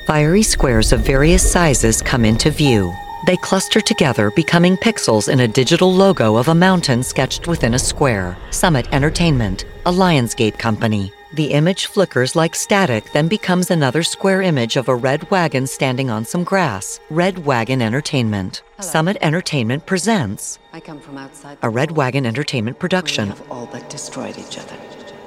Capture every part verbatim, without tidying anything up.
Fiery squares of various sizes come into view. They cluster together, becoming pixels in a digital logo of a mountain sketched within a square. Summit Entertainment, a Lionsgate company. The image flickers like static, then becomes another square image of a red wagon standing on some grass. Red Wagon Entertainment. Hello. Summit Entertainment presents I come from outside. a Red Wagon Entertainment production. We have all but destroyed each other.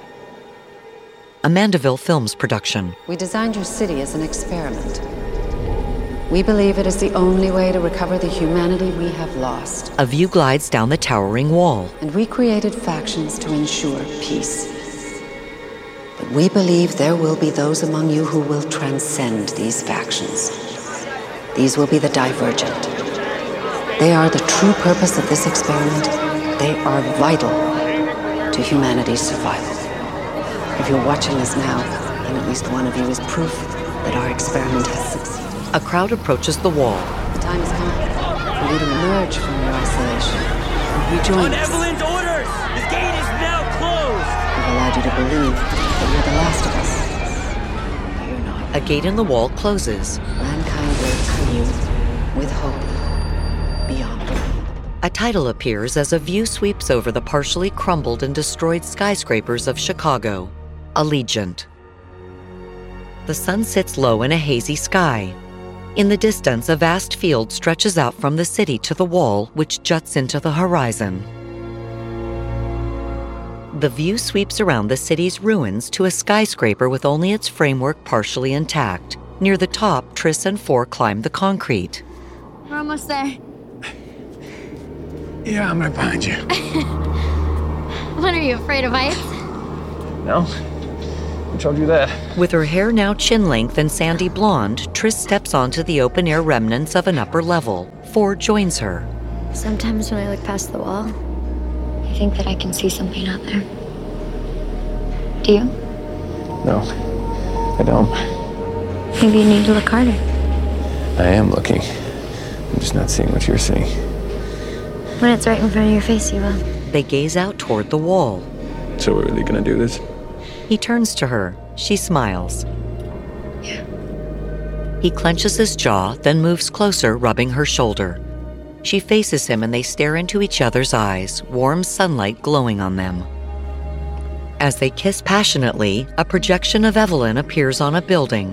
A Mandeville Films production. We designed your city as an experiment. We believe it is the only way to recover the humanity we have lost. A view glides down the towering wall. And we created factions to ensure peace. But we believe there will be those among you who will transcend these factions. These will be the divergent. They are the true purpose of this experiment. They are vital to humanity's survival. If you're watching us now, then at least one of you is proof that our experiment has succeeded. A crowd approaches the wall. The time has come for you to emerge from your isolation and rejoin On us. Evelyn's orders! The gate is now closed! We've allowed you to believe that you're the last of us. But you're not. A gate in the wall closes. Mankind waits for you with hope beyond. A title appears as a view sweeps over the partially crumbled and destroyed skyscrapers of Chicago. Allegiant. The sun sits low in a hazy sky. In the distance, a vast field stretches out from the city to the wall, which juts into the horizon. The view sweeps around the city's ruins to a skyscraper with only its framework partially intact. Near the top, Triss and Four climb the concrete. We're almost there. Yeah, I'm right behind you. What, are you afraid of heights? No? Who told you that? With her hair now chin-length and sandy blonde, Triss steps onto the open-air remnants of an upper level. Four joins her. Sometimes when I look past the wall, I think that I can see something out there. Do you? No, I don't. Maybe you need to look harder. I am looking. I'm just not seeing what you're seeing. When it's right in front of your face, you will. They gaze out toward the wall. So we're really gonna do this? He turns to her. She smiles. Yeah. He clenches his jaw, then moves closer, rubbing her shoulder. She faces him and they stare into each other's eyes, warm sunlight glowing on them. As they kiss passionately, a projection of Evelyn appears on a building.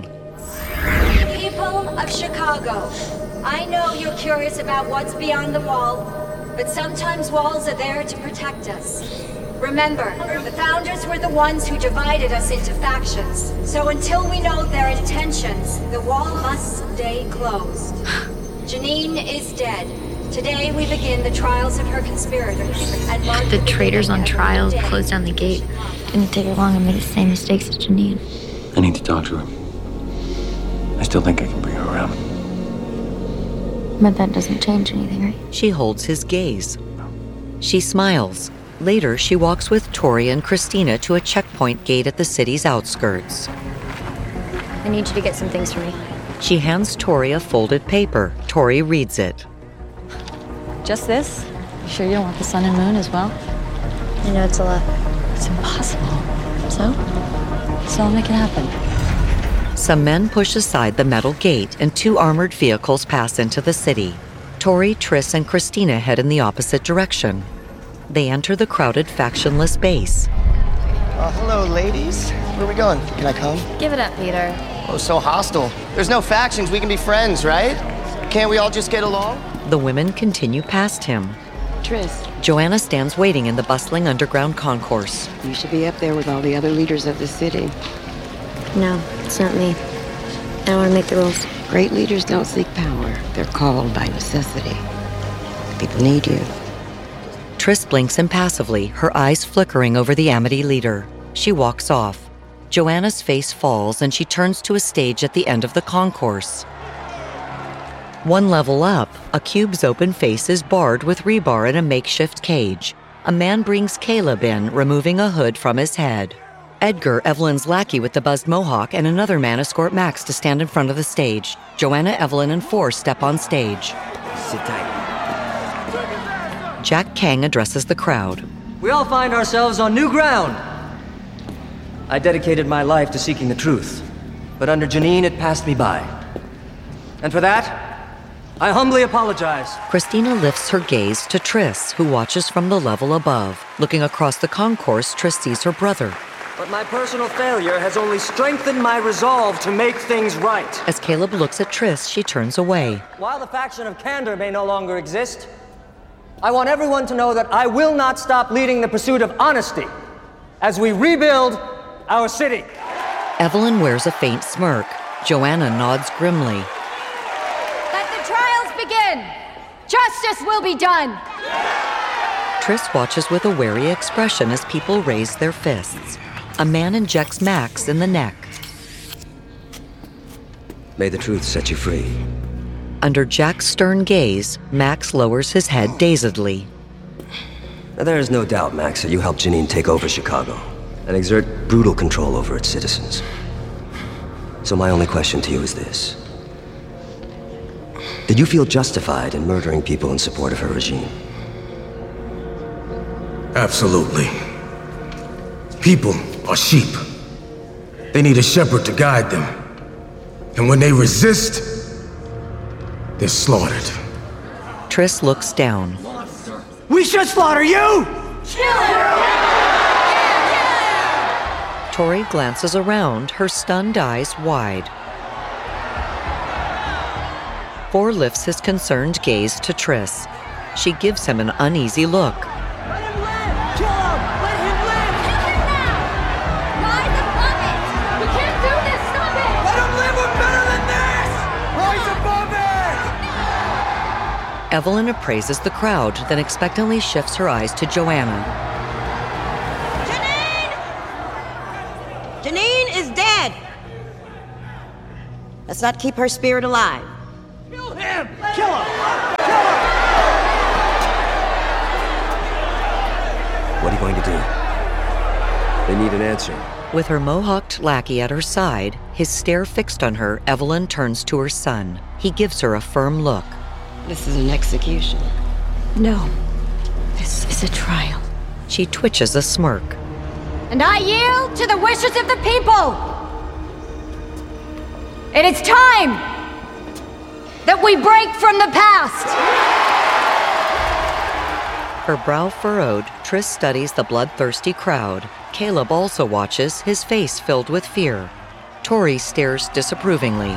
People of Chicago, I know you're curious about what's beyond the wall, but sometimes walls are there to protect us. Remember, the founders were the ones who divided us into factions. So until we know their intentions, the wall must stay closed. Janine is dead. Today we begin the trials of her conspirators. And mark The traitors on trial closed down the gate. Didn't take her long and made the same mistakes as Janine. I need to talk to her. I still think I can bring her around. But that doesn't change anything, right? She holds his gaze. She smiles. Later, she walks with Tori and Christina to a checkpoint gate at the city's outskirts. I need you to get some things for me. She hands Tori a folded paper. Tori reads it. Just this? You sure you don't want the sun and moon as well? I know it's a lot. It's impossible. So? So I'll make it happen. Some men push aside the metal gate and two armored vehicles pass into the city. Tori, Triss, and Christina head in the opposite direction. They enter the crowded, factionless base. Uh, hello, ladies. Where are we going? Can I come? Give it up, Peter. Oh, so hostile. There's no factions. We can be friends, right? Can't we all just get along? The women continue past him. Triss, Joanna stands waiting in the bustling underground concourse. you should be up there with all the other leaders of the city. No, it's not me. I don't want to make the rules. Great leaders don't seek power. They're called by necessity. People need you. Triss blinks impassively, her eyes flickering over the Amity leader. She walks off. Joanna's face falls and she turns to a stage at the end of the concourse. One level up, a cube's open face is barred with rebar in a makeshift cage. A man brings Caleb in, removing a hood from his head. Edgar, Evelyn's lackey with the buzzed mohawk, and another man escort Max to stand in front of the stage. Joanna, Evelyn, and Four step on stage. Sit tight. Jack Kang addresses the crowd. We all find ourselves on new ground. I dedicated my life to seeking the truth, but under Janine it passed me by. And for that, I humbly apologize. Christina lifts her gaze to Triss, who watches from the level above. Looking across the concourse, Triss sees her brother. But my personal failure has only strengthened my resolve to make things right. As Caleb looks at Triss, she turns away. While the faction of Candor may no longer exist, I want everyone to know that I will not stop leading the pursuit of honesty as we rebuild our city. Evelyn wears a faint smirk. Joanna nods grimly. Let the trials begin! Justice will be done! Triss watches with a wary expression as people raise their fists. A man injects Max in the neck. May the truth set you free. Under Jack's stern gaze, Max lowers his head dazedly. Now, there is no doubt, Max, that you helped Janine take over Chicago and exert brutal control over its citizens. So my only question to you is this. Did you feel justified in murdering people in support of her regime? Absolutely. People are sheep. They need a shepherd to guide them. And when they resist, they're slaughtered. Triss looks down. We should slaughter you! Kill him! Tori glances around, her stunned eyes wide. Four lifts his concerned gaze to Triss. She gives him an uneasy look. Let him live! Kill him! Let him live! Kill him now! Rise above it! We can't do this! Stop it! Let him live! We're better than this! Rise above it! Evelyn appraises the crowd, then expectantly shifts her eyes to Joanna. Janine is dead. Let's not keep her spirit alive. Kill him! Kill him! What are you going to do? They need an answer. With her mohawked lackey at her side, his stare fixed on her, Evelyn turns to her son. He gives her a firm look. This is an execution. No. This is a trial. She twitches a smirk. And I yield to the wishes of the people! It is time that we break from the past! Her brow furrowed, Triss studies the bloodthirsty crowd. Caleb also watches, his face filled with fear. Tori stares disapprovingly.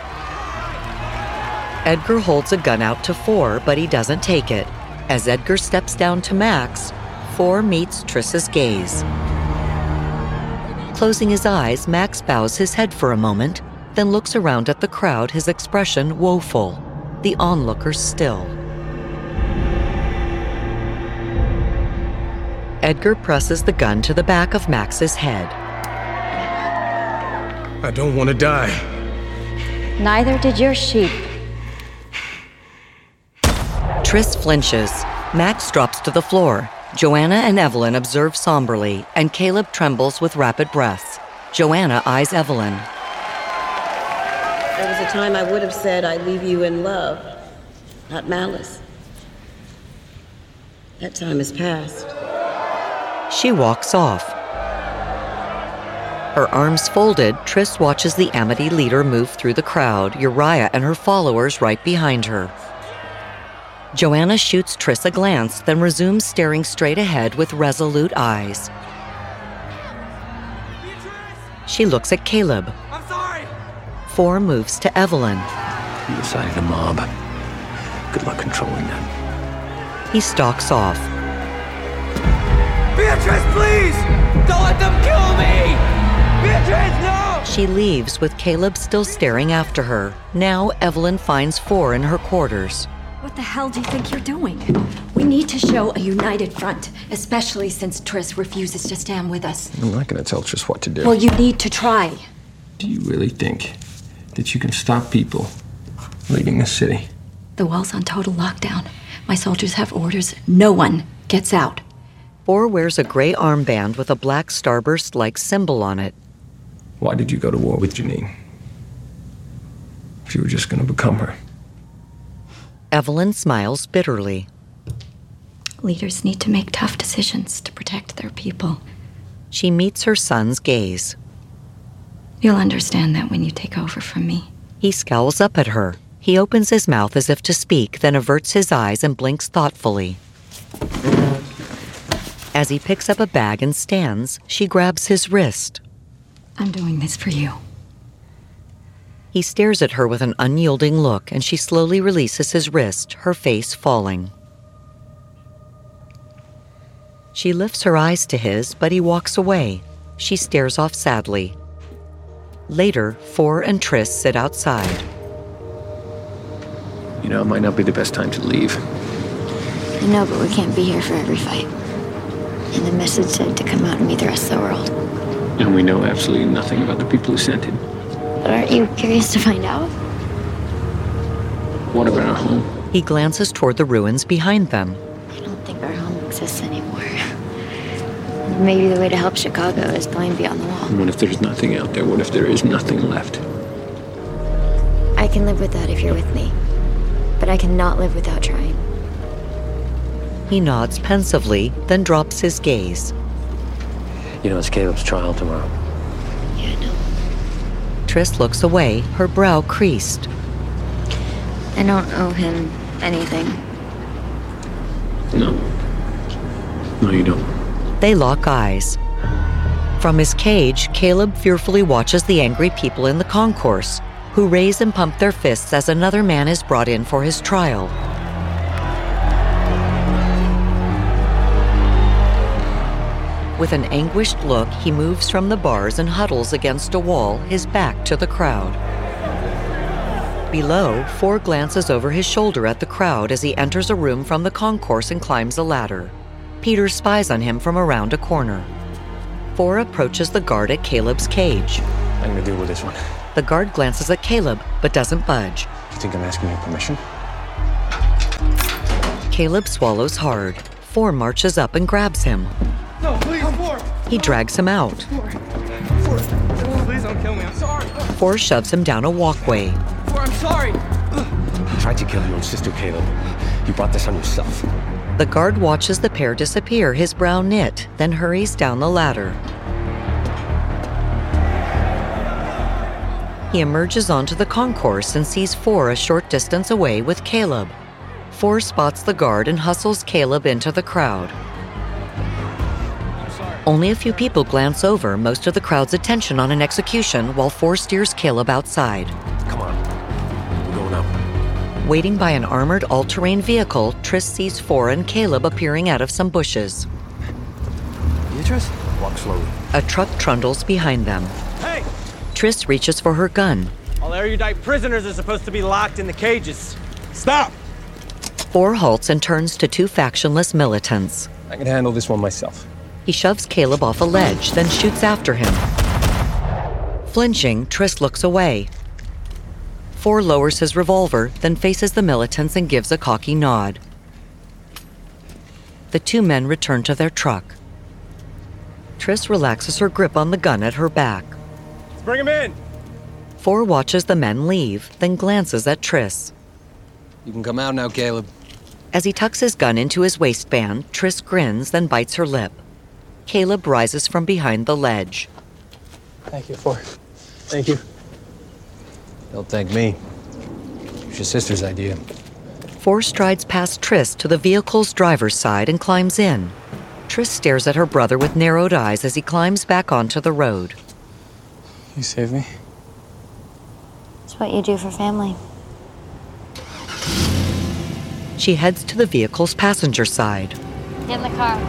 Edgar holds a gun out to Four, but he doesn't take it. As Edgar steps down to Max, Four meets Triss's gaze. Closing his eyes, Max bows his head for a moment, then looks around at the crowd, his expression woeful. The onlookers still. Edgar presses the gun to the back of Max's head. I don't want to die. Neither did your sheep. Triss flinches. Max drops to the floor. Joanna and Evelyn observe somberly, and Caleb trembles with rapid breaths. Joanna eyes Evelyn. There was a time I would have said I leave you in love, not malice. That time has passed. She walks off. Her arms folded, Triss watches the Amity leader move through the crowd, Uriah and her followers right behind her. Joanna shoots Triss a glance, then resumes staring straight ahead with resolute eyes. She looks at Caleb. I'm sorry! Four moves to Evelyn. You decided a mob. Good luck controlling them. He stalks off. Beatrice, please! Don't let them kill me! Beatrice, no! She leaves with Caleb still staring after her. Now Evelyn finds Four in her quarters. What the hell do you think you're doing? We need to show a united front, especially since Triss refuses to stand with us. I'm not going to tell Triss what to do. Well, you need to try. Do you really think that you can stop people leaving the city? The wall's on total lockdown. My soldiers have orders. No one gets out. Four wears a gray armband with a black starburst-like symbol on it. Why did you go to war with Janine? If you were just going to become her. Evelyn smiles bitterly. Leaders need to make tough decisions to protect their people. She meets her son's gaze. You'll understand that when you take over from me. He scowls up at her. He opens his mouth as if to speak, then averts his eyes and blinks thoughtfully. As he picks up a bag and stands, she grabs his wrist. I'm doing this for you. He stares at her with an unyielding look, and she slowly releases his wrist, her face falling. She lifts her eyes to his, but he walks away. She stares off sadly. Later, Four and Triss sit outside. You know, it might not be the best time to leave. I know, but we can't be here for every fight. And the message said to come out and meet the rest of the world. And we know absolutely nothing about the people who sent it. But aren't you curious to find out? What about our home? He glances toward the ruins behind them. I don't think our home exists anymore. Maybe the way to help Chicago is going beyond the wall. And what if there's nothing out there? What if there is nothing left? I can live with that if you're with me. But I cannot live without trying. He nods pensively, then drops his gaze. You know, it's Caleb's trial tomorrow. Yeah, I know. Triss looks away, her brow creased. I don't owe him anything. No. No, you don't. They lock eyes. From his cage, Caleb fearfully watches the angry people in the concourse, who raise and pump their fists as another man is brought in for his trial. With an anguished look, he moves from the bars and huddles against a wall, his back to the crowd. Below, Four glances over his shoulder at the crowd as he enters a room from the concourse and climbs a ladder. Peter spies on him from around a corner. Four approaches the guard at Caleb's cage. I'm gonna deal with this one. The guard glances at Caleb, but doesn't budge. You think I'm asking your permission? Caleb swallows hard. Four marches up and grabs him. No, please, Four! He drags him out. Four. Four. Please don't kill me, I'm sorry. Four shoves him down a walkway. Four, I'm sorry. You tried to kill your own sister, Caleb. You brought this on yourself. The guard watches the pair disappear, his brow knit, then hurries down the ladder. He emerges onto the concourse and sees Four a short distance away with Caleb. Four spots the guard and hustles Caleb into the crowd. Only a few people glance over, most of the crowd's attention on an execution, while Four steers Caleb outside. Come on. We're going up. Waiting by an armored all-terrain vehicle, Triss sees Four and Caleb appearing out of some bushes. You, Triss? Walk slowly. A truck trundles behind them. Hey! Triss reaches for her gun. All erudite prisoners are supposed to be locked in the cages. Stop! Four halts and turns to two factionless militants. I can handle this one myself. He shoves Caleb off a ledge, then shoots after him. Flinching, Triss looks away. Four lowers his revolver, then faces the militants and gives a cocky nod. The two men return to their truck. Triss relaxes her grip on the gun at her back. Let's bring him in! Four watches the men leave, then glances at Triss. You can come out now, Caleb. As he tucks his gun into his waistband, Triss grins, then bites her lip. Caleb rises from behind the ledge. Thank you, Four. Thank you. Don't thank me. It was your sister's idea. Four strides past Triss to the vehicle's driver's side and climbs in. Triss stares at her brother with narrowed eyes as he climbs back onto the road. You saved me? It's what you do for family. She heads to the vehicle's passenger side. Get in the car.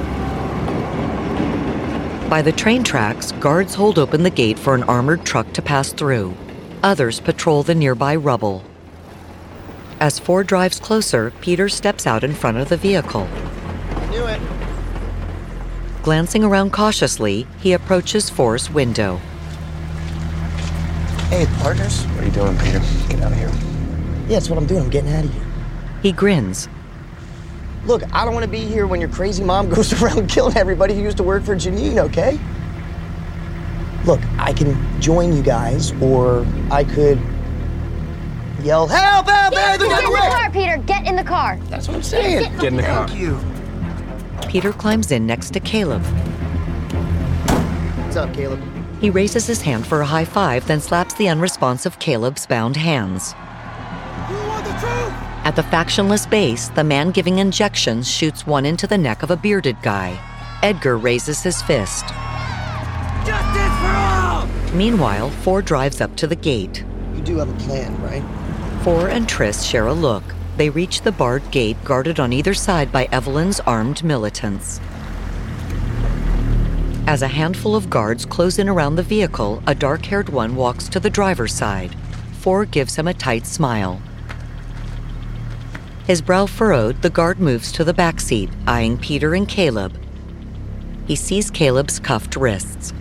By the train tracks, guards hold open the gate for an armored truck to pass through. Others patrol the nearby rubble. As Four drives closer, Peter steps out in front of the vehicle. Knew it. Glancing around cautiously, he approaches Four's window. Hey, partners. What are you doing, Peter? Get out of here. Yeah, that's what I'm doing. I'm getting out of here. He grins. Look, I don't want to be here when your crazy mom goes around killing everybody who used to work for Janine, okay? Look, I can join you guys, or I could yell, help, help, Get, hey, they're get in getting the away! car, Peter! Get in the car! That's what I'm saying. Get, Get in the car. Thank you. Peter climbs in next to Caleb. What's up, Caleb? He raises his hand for a high five, then slaps the unresponsive Caleb's bound hands. Who At the factionless base, the man giving injections shoots one into the neck of a bearded guy. Edgar raises his fist. Justice for all! Meanwhile, Four drives up to the gate. You do have a plan, right? Four and Triss share a look. They reach the barred gate guarded on either side by Evelyn's armed militants. As a handful of guards close in around the vehicle, a dark-haired one walks to the driver's side. Four gives him a tight smile. His brow furrowed, the guard moves to the back seat, eyeing Peter and Caleb. He sees Caleb's cuffed wrists.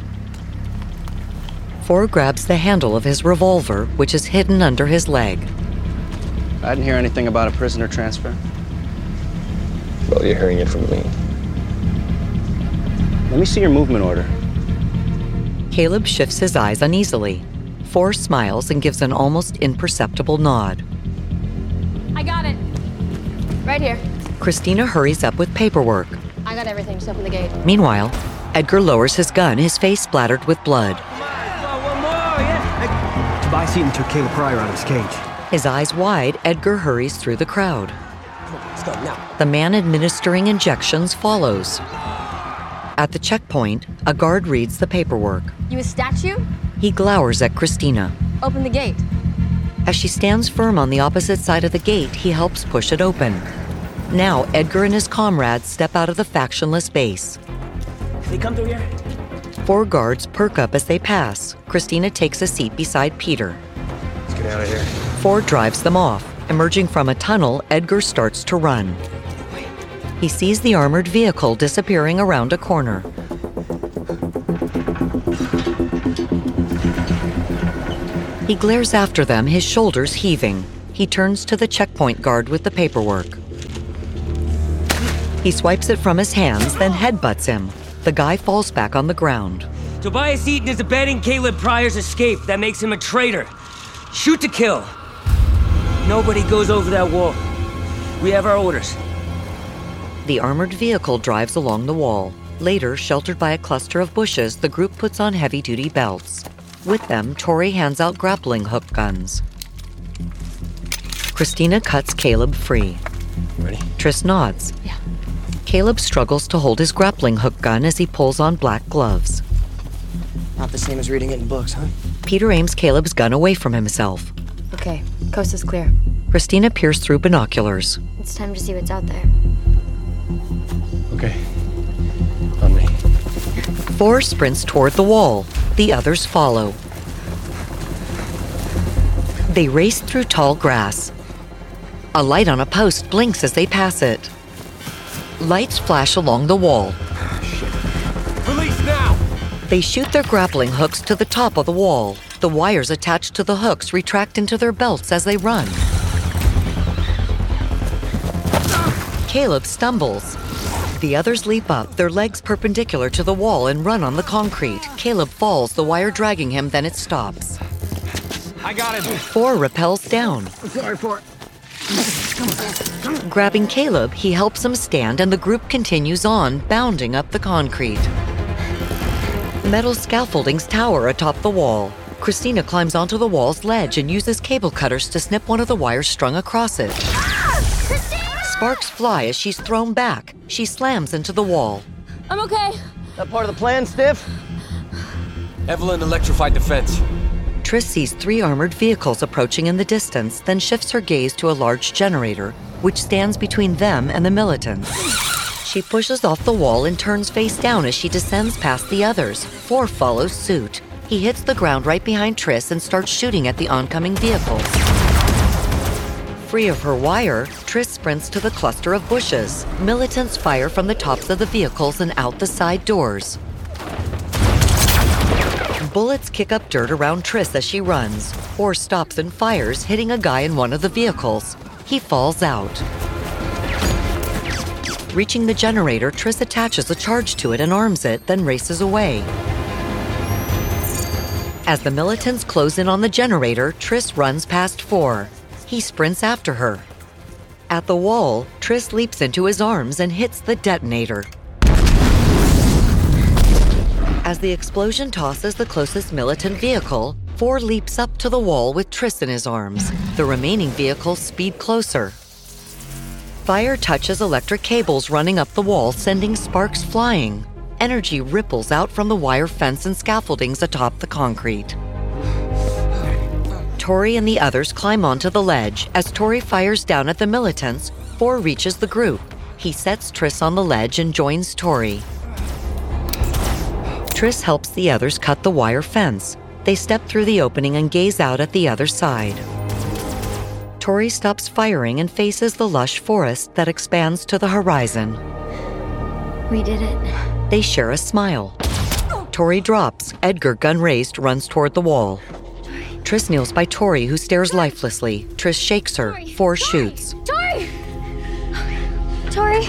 Four grabs the handle of his revolver, which is hidden under his leg. I didn't hear anything about a prisoner transfer. Well, you're hearing it from me. Let me see your movement order. Caleb shifts his eyes uneasily. Four smiles and gives an almost imperceptible nod. I got it. Right here. Christina hurries up with paperwork. I got everything. Just open the gate. Meanwhile, Edgar lowers his gun, his face splattered with blood. Tobias Eaton took Caleb Pryor out of his cage. His eyes wide, Edgar hurries through the crowd. Let's go now. The man administering injections follows. At the checkpoint, a guard reads the paperwork. You a statue? He glowers at Christina. Open the gate. As she stands firm on the opposite side of the gate, he helps push it open. Now, Edgar and his comrades step out of the factionless base. They come through here? Four guards perk up as they pass. Christina takes a seat beside Peter. Let's get out of here. Four drives them off. Emerging from a tunnel, Edgar starts to run. He sees the armored vehicle disappearing around a corner. He glares after them, his shoulders heaving. He turns to the checkpoint guard with the paperwork. He swipes it from his hands, then headbutts him. The guy falls back on the ground. Tobias Eaton is abetting Caleb Pryor's escape. That makes him a traitor. Shoot to kill. Nobody goes over that wall. We have our orders. The armored vehicle drives along the wall. Later, sheltered by a cluster of bushes, the group puts on heavy-duty belts. With them, Tori hands out grappling hook guns. Christina cuts Caleb free. Ready? Triss nods. Yeah. Caleb struggles to hold his grappling hook gun as he pulls on black gloves. Not the same as reading it in books, huh? Peter aims Caleb's gun away from himself. Okay, coast is clear. Christina peers through binoculars. It's time to see what's out there. Okay. On me. Four sprints toward the wall. The others follow. They race through tall grass. A light on a post blinks as they pass it. Lights flash along the wall. Release now! They shoot their grappling hooks to the top of the wall. The wires attached to the hooks retract into their belts as they run. Caleb stumbles. The others leap up, their legs perpendicular to the wall, and run on the concrete. Caleb falls, the wire dragging him, then it stops. I got it. Four rappels down. Sorry for it. Grabbing Caleb, he helps him stand, and the group continues on, bounding up the concrete. Metal scaffoldings tower atop the wall. Christina climbs onto the wall's ledge and uses cable cutters to snip one of the wires strung across it. Sparks fly as she's thrown back. She slams into the wall. I'm okay. That part of the plan, Stiff? Evelyn electrified the fence. Triss sees three armored vehicles approaching in the distance, then shifts her gaze to a large generator, which stands between them and the militants. She pushes off the wall and turns face down as she descends past the others. Four follows suit. He hits the ground right behind Triss and starts shooting at the oncoming vehicles. Free of her wire, Triss sprints to the cluster of bushes. Militants fire from the tops of the vehicles and out the side doors. Bullets kick up dirt around Triss as she runs. Four stops and fires, hitting a guy in one of the vehicles. He falls out. Reaching the generator, Triss attaches a charge to it and arms it, then races away. As the militants close in on the generator, Triss runs past Four. He sprints after her. At the wall, Triss leaps into his arms and hits the detonator. As the explosion tosses the closest militant vehicle, Four leaps up to the wall with Triss in his arms. The remaining vehicles speed closer. Fire touches electric cables running up the wall, sending sparks flying. Energy ripples out from the wire fence and scaffoldings atop the concrete. Tori and the others climb onto the ledge. As Tori fires down at the militants, Four reaches the group. He sets Triss on the ledge and joins Tori. Triss helps the others cut the wire fence. They step through the opening and gaze out at the other side. Tori stops firing and faces the lush forest that expands to the horizon. We did it. They share a smile. Tori drops. Edgar, gun raised, runs toward the wall. Triss kneels by Tori, who stares lifelessly. Triss shakes her. Tori, Four Tori, shoots. Tori! Tori!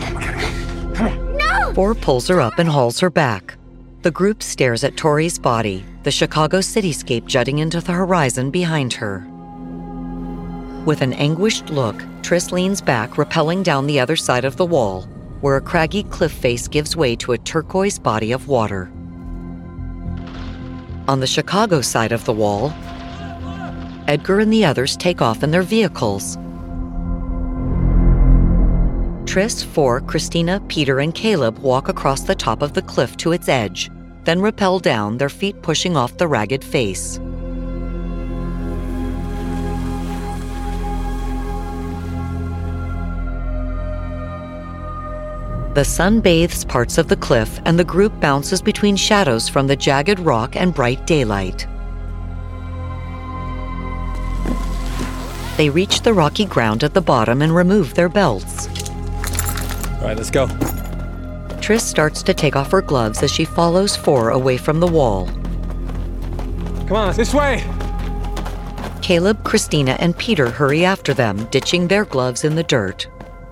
No! Four pulls her up and hauls her back. The group stares at Tori's body, the Chicago cityscape jutting into the horizon behind her. With an anguished look, Triss leans back, rappelling down the other side of the wall, where a craggy cliff face gives way to a turquoise body of water. On the Chicago side of the wall, Edgar and the others take off in their vehicles. Triss, Four, Christina, Peter, and Caleb walk across the top of the cliff to its edge, then rappel down, their feet pushing off the ragged face. The sun bathes parts of the cliff, and the group bounces between shadows from the jagged rock and bright daylight. They reach the rocky ground at the bottom and remove their belts. All right, let's go. Triss starts to take off her gloves as she follows Four away from the wall. Come on, this way! Caleb, Christina, and Peter hurry after them, ditching their gloves in the dirt.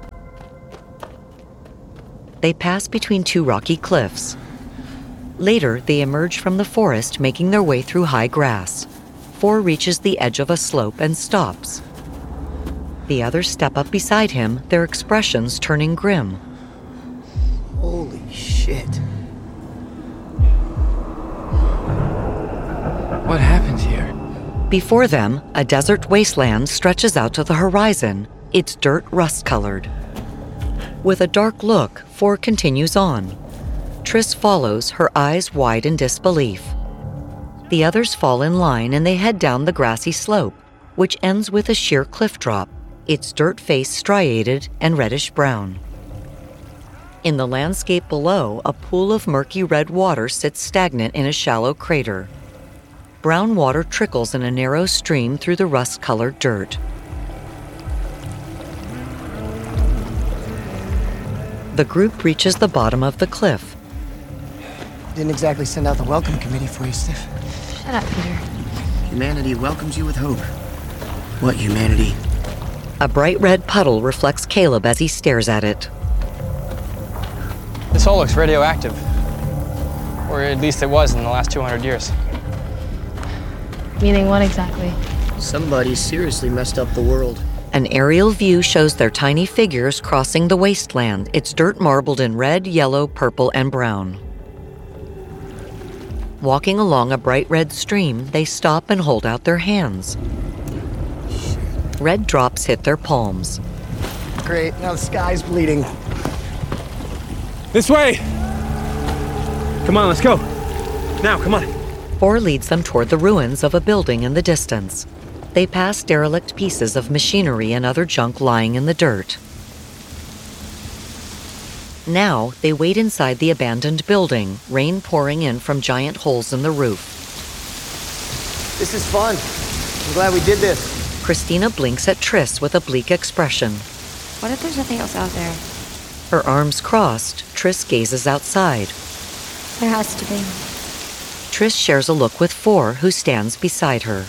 They pass between two rocky cliffs. Later, they emerge from the forest, making their way through high grass. Four reaches the edge of a slope and stops. The others step up beside him, their expressions turning grim. Holy shit. What happened here? Before them, a desert wasteland stretches out to the horizon, its dirt rust-colored. With a dark look, Four continues on. Triss follows, her eyes wide in disbelief. The others fall in line and they head down the grassy slope, which ends with a sheer cliff drop, its dirt face striated and reddish-brown. In the landscape below, a pool of murky red water sits stagnant in a shallow crater. Brown water trickles in a narrow stream through the rust-colored dirt. The group reaches the bottom of the cliff. Didn't exactly send out the welcome committee for you, Stiff. Shut up, Peter. Humanity welcomes you with hope. What humanity? A bright red puddle reflects Caleb as he stares at it. This hole looks radioactive. Or at least it was in the last two hundred years. Meaning what exactly? Somebody seriously messed up the world. An aerial view shows their tiny figures crossing the wasteland, its dirt marbled in red, yellow, purple, and brown. Walking along a bright red stream, they stop and hold out their hands. Red drops hit their palms. Great, now the sky's bleeding. This way! Come on, let's go. Now, come on. Four leads them toward the ruins of a building in the distance. They pass derelict pieces of machinery and other junk lying in the dirt. Now, they wait inside the abandoned building, rain pouring in from giant holes in the roof. This is fun. I'm glad we did this. Christina blinks at Triss with a bleak expression. What if there's nothing else out there? Her arms crossed, Triss gazes outside. There has to be. Triss shares a look with Four, who stands beside her.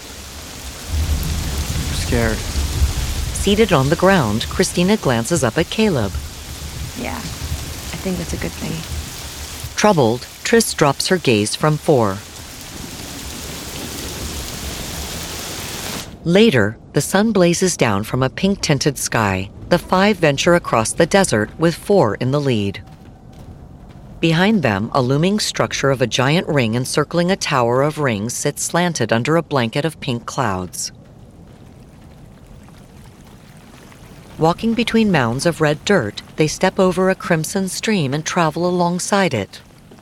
Scared. Seated on the ground, Christina glances up at Caleb. Yeah, I think that's a good thing. Troubled, Triss drops her gaze from Four. Later, the sun blazes down from a pink-tinted sky. The five venture across the desert with Four in the lead. Behind them, a looming structure of a giant ring encircling a tower of rings sits slanted under a blanket of pink clouds. Walking between mounds of red dirt, they step over a crimson stream and travel alongside it.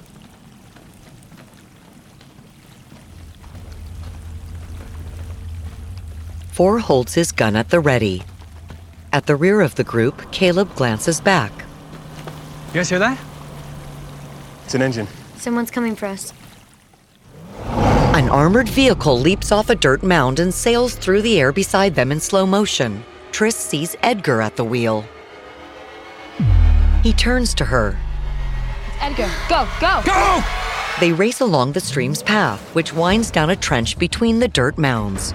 Four holds his gun at the ready. At the rear of the group, Caleb glances back. You guys hear that? It's an engine. Someone's coming for us. An armored vehicle leaps off a dirt mound and sails through the air beside them in slow motion. Triss sees Edgar at the wheel. He turns to her. Edgar, go, go! Go! They race along the stream's path, which winds down a trench between the dirt mounds.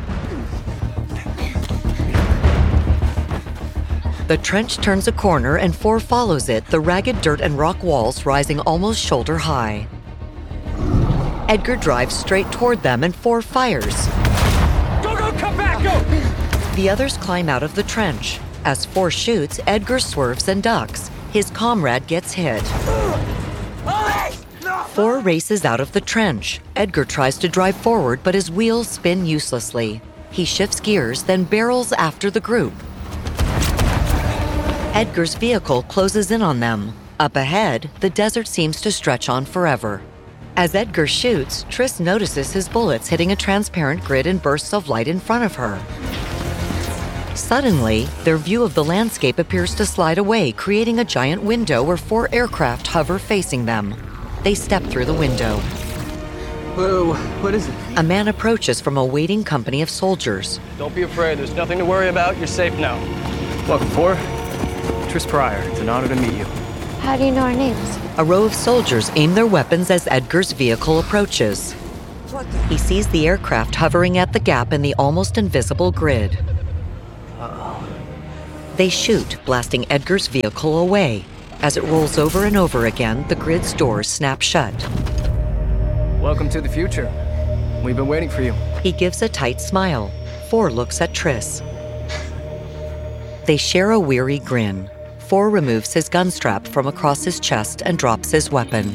The trench turns a corner and Four follows it, the ragged dirt and rock walls rising almost shoulder high. Edgar drives straight toward them and Four fires. Go, go, come back, go! The others climb out of the trench. As Four shoots, Edgar swerves and ducks. His comrade gets hit. Four races out of the trench. Edgar tries to drive forward, but his wheels spin uselessly. He shifts gears, then barrels after the group. Edgar's vehicle closes in on them. Up ahead, the desert seems to stretch on forever. As Edgar shoots, Triss notices his bullets hitting a transparent grid in bursts of light in front of her. Suddenly, their view of the landscape appears to slide away, creating a giant window where four aircraft hover facing them. They step through the window. Whoa, what is it? A man approaches from a waiting company of soldiers. Don't be afraid, there's nothing to worry about. You're safe now. Welcome, Four. Triss Pryor, it's an honor to meet you. How do you know our names? A row of soldiers aim their weapons as Edgar's vehicle approaches. He sees the aircraft hovering at the gap in the almost invisible grid. Uh-oh. They shoot, blasting Edgar's vehicle away. As it rolls over and over again, the grid's doors snap shut. Welcome to the future. We've been waiting for you. He gives a tight smile. Four looks at Triss. They share a weary grin. Four removes his gun strap from across his chest and drops his weapon.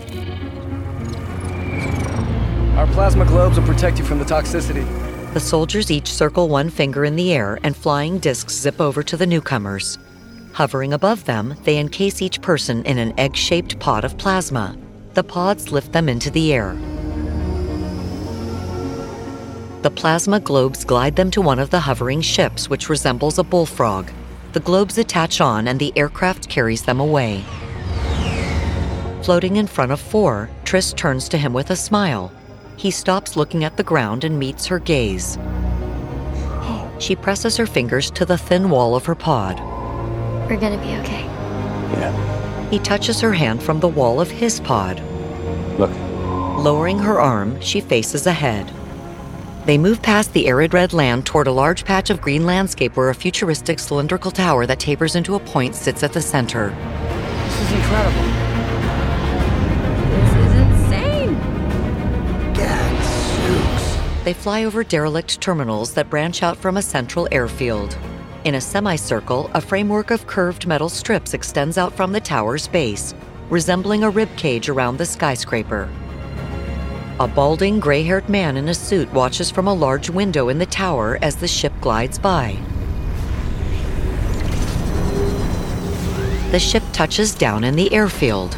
Our plasma globes will protect you from the toxicity. The soldiers each circle one finger in the air and flying discs zip over to the newcomers. Hovering above them, they encase each person in an egg-shaped pod of plasma. The pods lift them into the air. The plasma globes glide them to one of the hovering ships, which resembles a bullfrog. The globes attach on and the aircraft carries them away. Floating in front of Four, Triss turns to him with a smile. He stops looking at the ground and meets her gaze. She presses her fingers to the thin wall of her pod. We're gonna be okay. Yeah. He touches her hand from the wall of his pod. Look. Lowering her arm, she faces ahead. They move past the arid red land toward a large patch of green landscape where a futuristic cylindrical tower that tapers into a point sits at the center. This is incredible. This is insane! Gadzooks. They fly over derelict terminals that branch out from a central airfield. In a semicircle, a framework of curved metal strips extends out from the tower's base, resembling a rib cage around the skyscraper. A balding, gray-haired man in a suit watches from a large window in the tower as the ship glides by. The ship touches down in the airfield.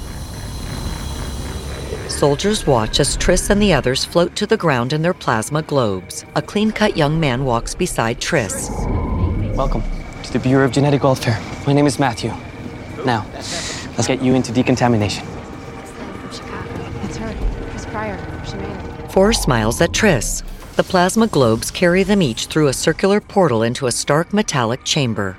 Soldiers watch as Triss and the others float to the ground in their plasma globes. A clean-cut young man walks beside Triss. Welcome to the Bureau of Genetic Welfare. My name is Matthew. Now, let's get you into decontamination. It's her. Triss Pryor. She made it. Four smiles at Triss. The plasma globes carry them each through a circular portal into a stark metallic chamber.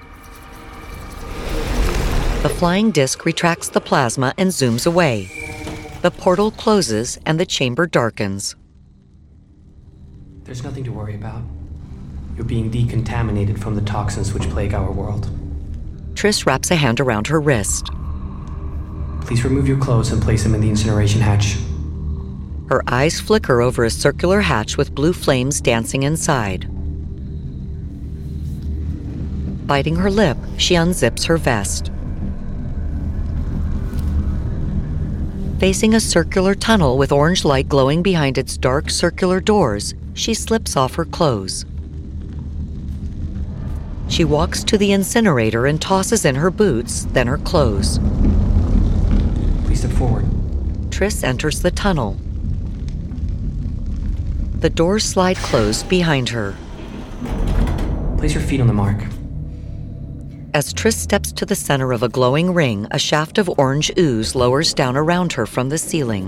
The flying disc retracts the plasma and zooms away. The portal closes and the chamber darkens. There's nothing to worry about. You're being decontaminated from the toxins which plague our world. Triss wraps a hand around her wrist. Please remove your clothes and place them in the incineration hatch. Her eyes flicker over a circular hatch with blue flames dancing inside. Biting her lip, she unzips her vest. Facing a circular tunnel with orange light glowing behind its dark circular doors, she slips off her clothes. She walks to the incinerator and tosses in her boots, then her clothes. Please step forward. Triss enters the tunnel. The doors slide closed behind her. Place your feet on the mark. As Triss steps to the center of a glowing ring, a shaft of orange ooze lowers down around her from the ceiling.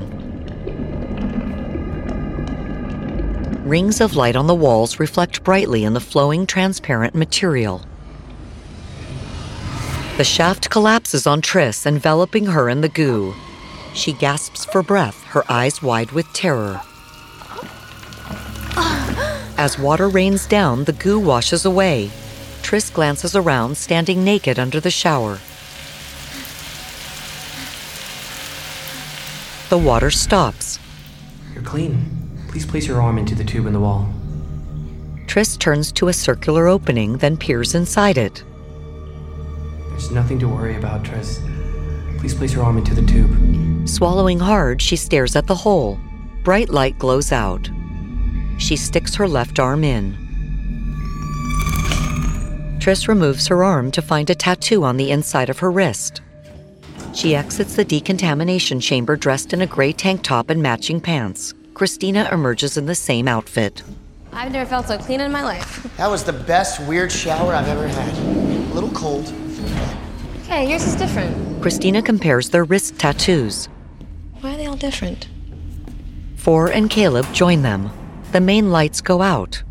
Rings of light on the walls reflect brightly in the flowing, transparent material. The shaft collapses on Triss, enveloping her in the goo. She gasps for breath, her eyes wide with terror. As water rains down, the goo washes away. Triss glances around, standing naked under the shower. The water stops. You're clean. Please place your arm into the tube in the wall. Triss turns to a circular opening, then peers inside it. There's nothing to worry about, Triss. Please place your arm into the tube. Swallowing hard, she stares at the hole. Bright light glows out. She sticks her left arm in. Triss removes her arm to find a tattoo on the inside of her wrist. She exits the decontamination chamber dressed in a gray tank top and matching pants. Christina emerges in the same outfit. I've never felt so clean in my life. That was the best weird shower I've ever had. A little cold. Okay, yours is different. Christina compares their wrist tattoos. Why are they all different? Four and Caleb join them. The main lights go out.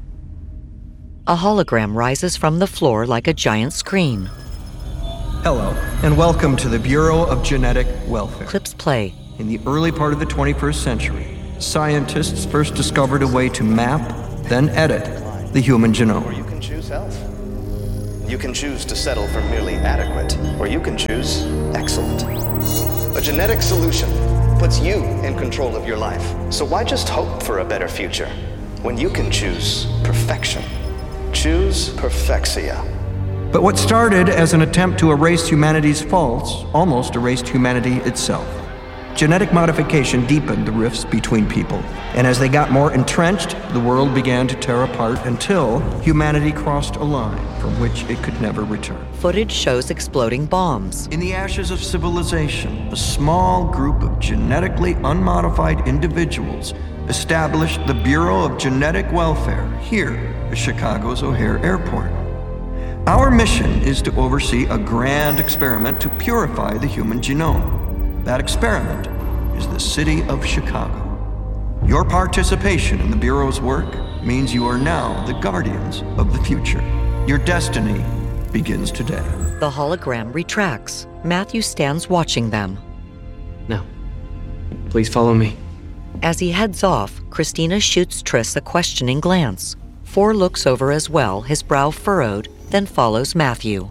A hologram rises from the floor like a giant screen. Hello, and welcome to the Bureau of Genetic Welfare. Clips play. In the early part of the twenty-first century, scientists first discovered a way to map, then edit, the human genome. Or you can choose health. You can choose to settle for merely adequate, or you can choose excellent. A genetic solution puts you in control of your life. So why just hope for a better future when you can choose perfection? Choose Perfexia. But what started as an attempt to erase humanity's faults almost erased humanity itself. Genetic modification deepened the rifts between people, and as they got more entrenched, the world began to tear apart until humanity crossed a line from which it could never return. Footage shows exploding bombs. In the ashes of civilization, a small group of genetically unmodified individuals established the Bureau of Genetic Welfare here at Chicago's O'Hare Airport. Our mission is to oversee a grand experiment to purify the human genome. That experiment is the city of Chicago. Your participation in the Bureau's work means you are now the guardians of the future. Your destiny begins today. The hologram retracts. Matthew stands watching them. Now, please follow me. As he heads off, Christina shoots Triss a questioning glance. Four looks over as well, his brow furrowed, then follows Matthew.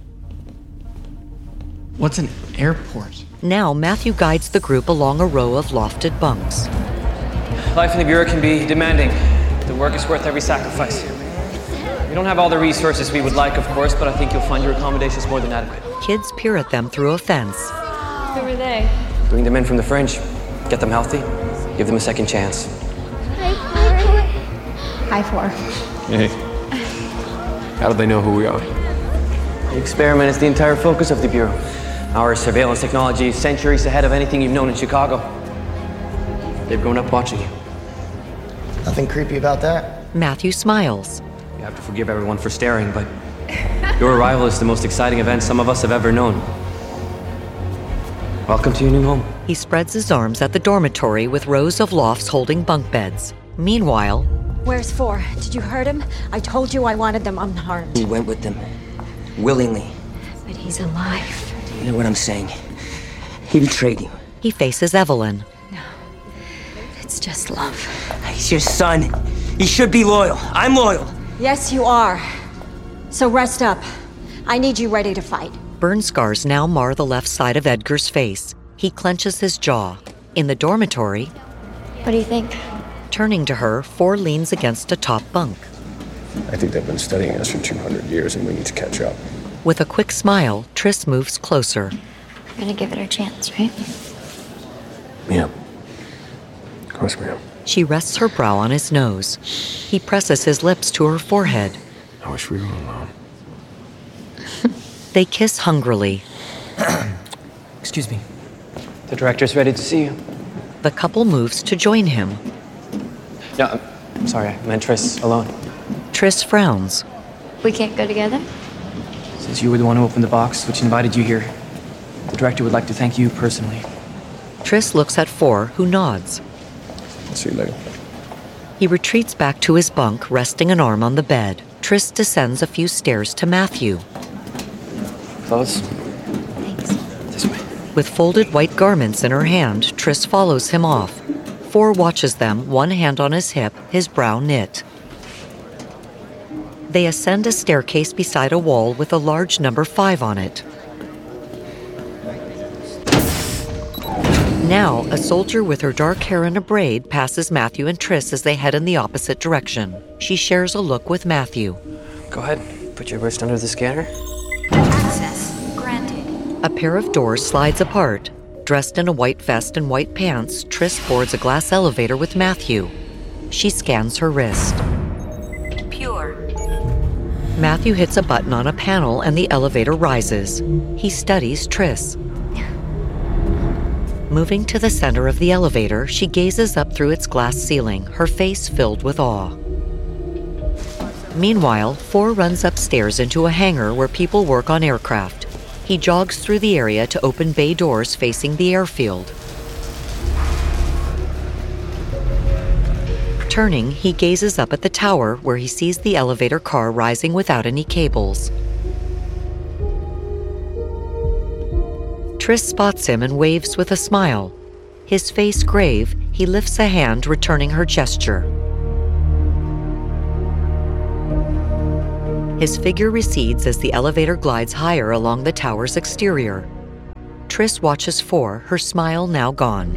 What's an airport? Now, Matthew guides the group along a row of lofted bunks. Life in the Bureau can be demanding. The work is worth every sacrifice. We don't have all the resources we would like, of course, but I think you'll find your accommodations more than adequate. Kids peer at them through a fence. Who were they? Bring them in from the fringe. Get them healthy. Give them a second chance. Hi, Four. Hey. How do they know who we are? The experiment is the entire focus of the Bureau. Our surveillance technology is centuries ahead of anything you've known in Chicago. They've grown up watching you. Nothing creepy about that. Matthew smiles. You have to forgive everyone for staring, but your arrival is the most exciting event some of us have ever known. Welcome to your new home. He spreads his arms at the dormitory with rows of lofts holding bunk beds. Meanwhile... Where's Four? Did you hurt him? I told you I wanted them unharmed. He went with them. Willingly. But he's alive. You know what I'm saying? He betrayed you. He faces Evelyn. No. It's just love. He's your son. He should be loyal. I'm loyal. Yes, you are. So rest up. I need you ready to fight. Burn scars now mar the left side of Edgar's face. He clenches his jaw. In the dormitory... What do you think? Turning to her, Four leans against a top bunk. I think they've been studying us for two hundred years and we need to catch up. With a quick smile, Triss moves closer. We're gonna give it our chance, right? Yeah. Of course we are. She rests her brow on his nose. He presses his lips to her forehead. I wish we were alone. They kiss hungrily. Excuse me. The director's ready to see you. The couple moves to join him. No, I'm sorry, I meant Triss alone. Triss frowns. We can't go together? Since you were the one who opened the box, which invited you here, the director would like to thank you personally. Triss looks at Four, who nods. I'll see you later. He retreats back to his bunk, resting an arm on the bed. Triss descends a few stairs to Matthew. Clothes? Thanks. This way. With folded white garments in her hand, Triss follows him off. Four watches them, one hand on his hip, his brow knit. They ascend a staircase beside a wall with a large number five on it. Now, a soldier with her dark hair in a braid passes Matthew and Triss as they head in the opposite direction. She shares a look with Matthew. Go ahead. Put your wrist under the scanner. Access granted. A pair of doors slides apart. Dressed in a white vest and white pants, Triss boards a glass elevator with Matthew. She scans her wrist. Pure. Matthew hits a button on a panel and the elevator rises. He studies Triss. Moving to the center of the elevator, she gazes up through its glass ceiling, her face filled with awe. Meanwhile, Four runs upstairs into a hangar where people work on aircraft. He jogs through the area to open bay doors facing the airfield. Turning, he gazes up at the tower where he sees the elevator car rising without any cables. Triss spots him and waves with a smile. His face grave, he lifts a hand, returning her gesture. His figure recedes as the elevator glides higher along the tower's exterior. Triss watches Four, her smile now gone.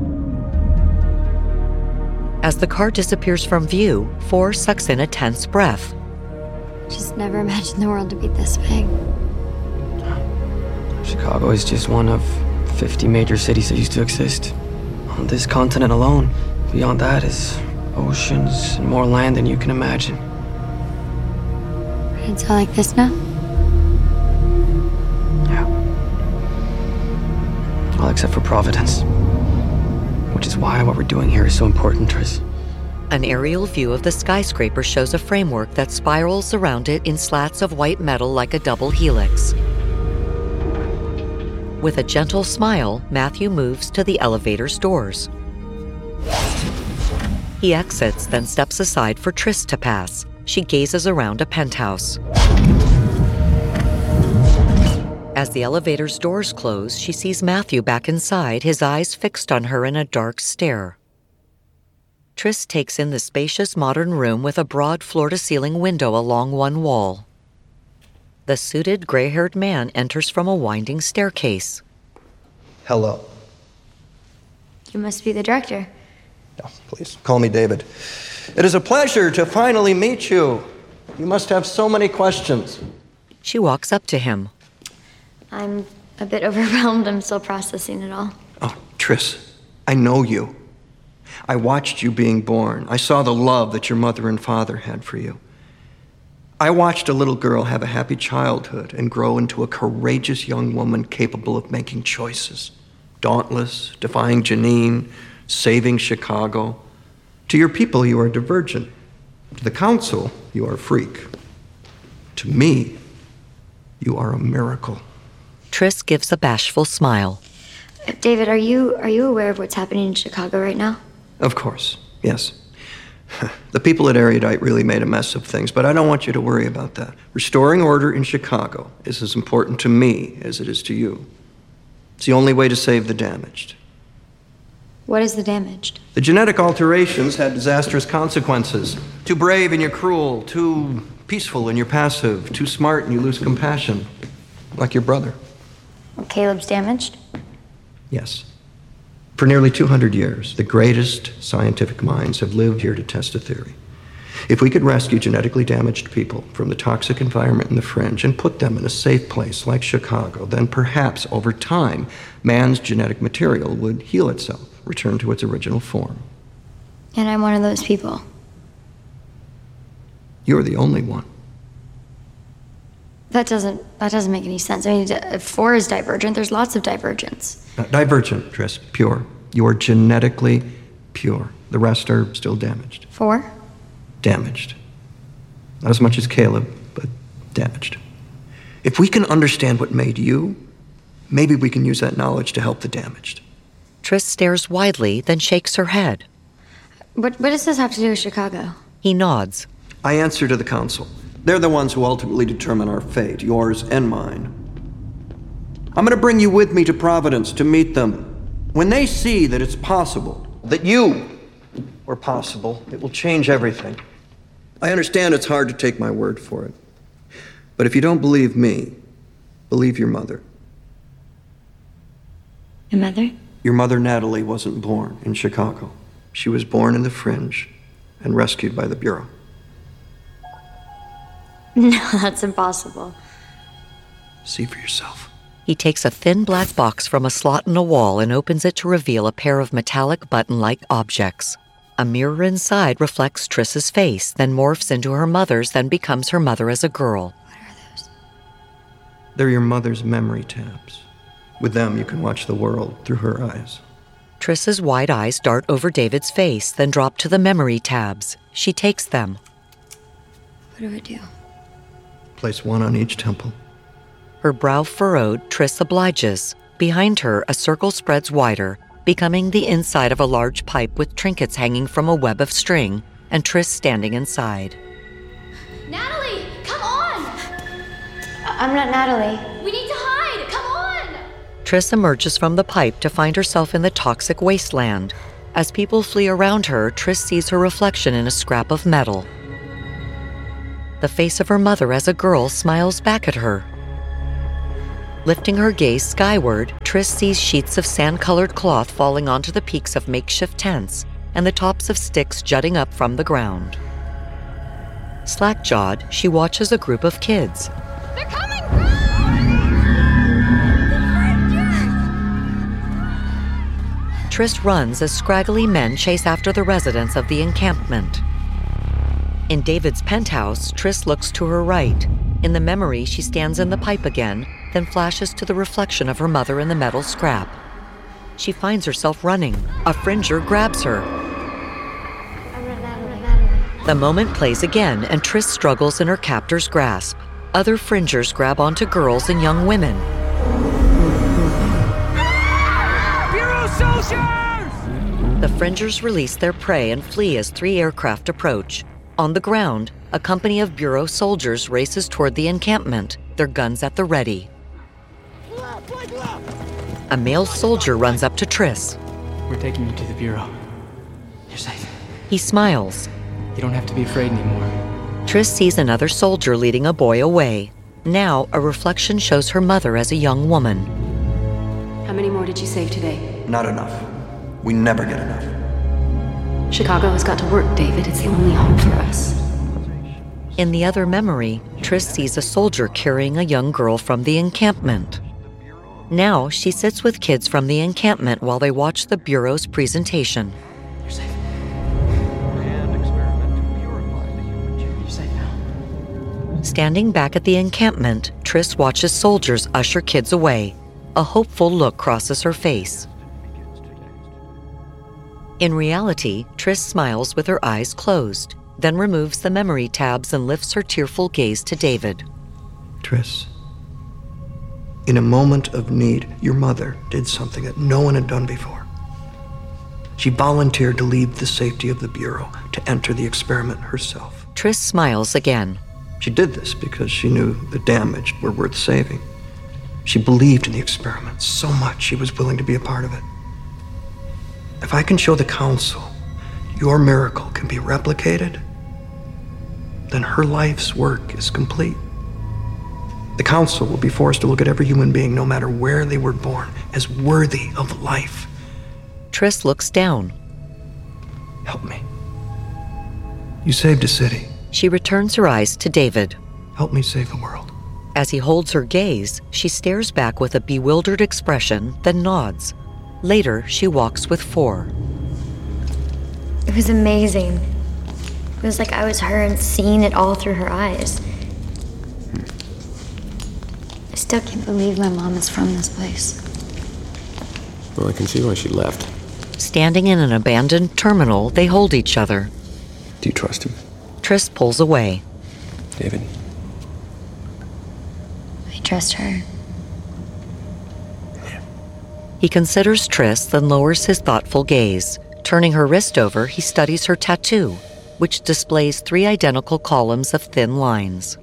As the car disappears from view, Four sucks in a tense breath. Just never imagined the world to be this big. Chicago is just one of fifty major cities that used to exist. On this continent alone, beyond that is oceans and more land than you can imagine. It's all like this now? Yeah. All except for Providence. Which is why what we're doing here is so important, Triss. An aerial view of the skyscraper shows a framework that spirals around it in slats of white metal like a double helix. With a gentle smile, Matthew moves to the elevator's doors. He exits, then steps aside for Triss to pass. She gazes around a penthouse. As the elevator's doors close, she sees Matthew back inside, his eyes fixed on her in a dark stare. Triss takes in the spacious modern room with a broad floor-to-ceiling window along one wall. The suited, gray-haired man enters from a winding staircase. Hello. You must be the director. No, please, call me David. It is a pleasure to finally meet you. You must have so many questions. She walks up to him. I'm a bit overwhelmed. I'm still processing it all. Oh, Triss, I know you. I watched you being born. I saw the love that your mother and father had for you. I watched a little girl have a happy childhood and grow into a courageous young woman capable of making choices. Dauntless, defying Janine, saving Chicago. To your people, you are divergent. To the council, you are a freak. To me, you are a miracle. Triss gives a bashful smile. David, are you are you aware of what's happening in Chicago right now? Of course, yes. The people at Erudite really made a mess of things, but I don't want you to worry about that. Restoring order in Chicago is as important to me as it is to you. It's the only way to save the damaged. What is the damaged? The genetic alterations had disastrous consequences. Too brave and you're cruel, too peaceful and you're passive, too smart and you lose compassion, like your brother. Well, Caleb's damaged? Yes. For nearly two hundred years, the greatest scientific minds have lived here to test a theory. If we could rescue genetically damaged people from the toxic environment in the fringe and put them in a safe place like Chicago, then perhaps over time, man's genetic material would heal itself, return to its original form. And I'm one of those people. You're the only one. That doesn't, that doesn't make any sense. I mean, if four is divergent, there's lots of divergence. Not divergent, Triss. Pure. You are genetically pure. The rest are still damaged. Four? Damaged. Not as much as Caleb, but damaged. If we can understand what made you, maybe we can use that knowledge to help the damaged. Triss stares widely, then shakes her head. What, what does this have to do with Chicago? He nods. I answer to the council. They're the ones who ultimately determine our fate, yours and mine. I'm gonna bring you with me to Providence to meet them. When they see that it's possible, that you were possible, it will change everything. I understand it's hard to take my word for it. But if you don't believe me, believe your mother. Your mother? Your mother, Natalie, wasn't born in Chicago. She was born in the Fringe and rescued by the Bureau. No, that's impossible. See for yourself. He takes a thin black box from a slot in a wall and opens it to reveal a pair of metallic button-like objects. A mirror inside reflects Triss's face, then morphs into her mother's, then becomes her mother as a girl. What are those? They're your mother's memory tabs. With them, you can watch the world through her eyes. Triss's wide eyes dart over David's face, then drop to the memory tabs. She takes them. What do I do? Place one on each temple. Her brow furrowed, Triss obliges. Behind her, a circle spreads wider, becoming the inside of a large pipe with trinkets hanging from a web of string, and Triss standing inside. Natalie, come on! I'm not Natalie. We need to hide! Come on! Triss emerges from the pipe to find herself in the toxic wasteland. As people flee around her, Triss sees her reflection in a scrap of metal. The face of her mother as a girl smiles back at her. Lifting her gaze skyward, Triss sees sheets of sand-colored cloth falling onto the peaks of makeshift tents and the tops of sticks jutting up from the ground. Slack-jawed, she watches a group of kids. They're coming! Triss runs as scraggly men chase after the residents of the encampment. In David's penthouse, Triss looks to her right. In the memory, she stands in the pipe again, then flashes to the reflection of her mother in the metal scrap. She finds herself running. A Fringer grabs her. The moment plays again, and Triss struggles in her captor's grasp. Other Fringers grab onto girls and young women. Bureau soldiers! The Fringers release their prey and flee as three aircraft approach. On the ground, a company of Bureau soldiers races toward the encampment, their guns at the ready. A male soldier runs up to Triss. We're taking you to the Bureau. You're safe. He smiles. You don't have to be afraid anymore. Triss sees another soldier leading a boy away. Now, a reflection shows her mother as a young woman. How many more did you save today? Not enough. We never get enough. Chicago has got to work, David. It's the only hope for us. In the other memory, Triss sees a soldier carrying a young girl from the encampment. Now, she sits with kids from the encampment while they watch the Bureau's presentation. You're safe. You're safe now. Standing back at the encampment, Triss watches soldiers usher kids away. A hopeful look crosses her face. In reality, Triss smiles with her eyes closed, then removes the memory tabs and lifts her tearful gaze to David. Triss, in a moment of need, your mother did something that no one had done before. She volunteered to leave the safety of the Bureau to enter the experiment herself. Triss smiles again. She did this because she knew the damaged were worth saving. She believed in the experiment so much she was willing to be a part of it. If I can show the Council your miracle can be replicated, then her life's work is complete. The Council will be forced to look at every human being, no matter where they were born, as worthy of life. Triss looks down. Help me. You saved a city. She returns her eyes to David. Help me save the world. As he holds her gaze, she stares back with a bewildered expression, then nods. Later, she walks with Four. It was amazing. It was like I was her and seeing it all through her eyes. still can't believe my mom is from this place. Well, I can see why she left. Standing in an abandoned terminal, they hold each other. Do you trust him? Triss pulls away. David? I trust her. He considers Triss, then lowers his thoughtful gaze. Turning her wrist over, he studies her tattoo, which displays three identical columns of thin lines.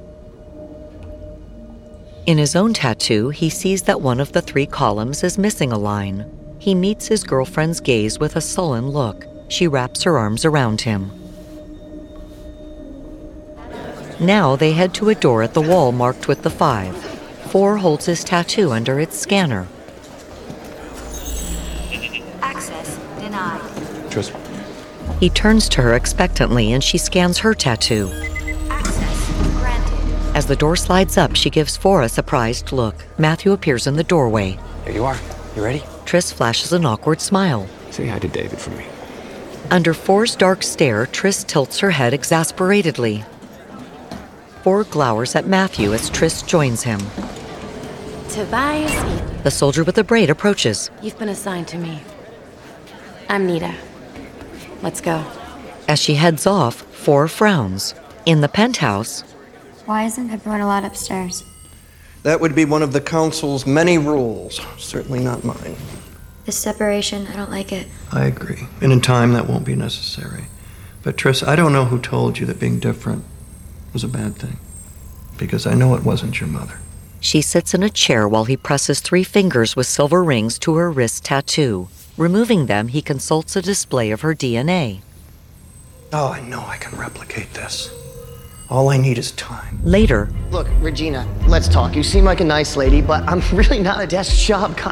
In his own tattoo, he sees that one of the three columns is missing a line. He meets his girlfriend's gaze with a sullen look. She wraps her arms around him. Now they head to a door at the wall marked with the five. Four holds his tattoo under its scanner. Access denied. Triss. He turns to her expectantly and she scans her tattoo. Access granted. As the door slides up, she gives Four a surprised look. Matthew appears in the doorway. There you are. You ready? Triss flashes an awkward smile. Say hi to David for me. Under Four's dark stare, Triss tilts her head exasperatedly. Four glowers at Matthew as Triss joins him. Tobias Eden. The soldier with the braid approaches. You've been assigned to me. I'm Nita. Let's go. As she heads off, Four frowns. In the penthouse... Why isn't everyone allowed upstairs? That would be one of the Council's many rules. Certainly not mine. This separation, I don't like it. I agree. And in time, that won't be necessary. But Triss, I don't know who told you that being different was a bad thing. Because I know it wasn't your mother. She sits in a chair while he presses three fingers with silver rings to her wrist tattoo. Removing them, he consults a display of her D N A. Oh, I know I can replicate this. All I need is time. Later... Look, Regina, let's talk. You seem like a nice lady, but I'm really not a desk job kind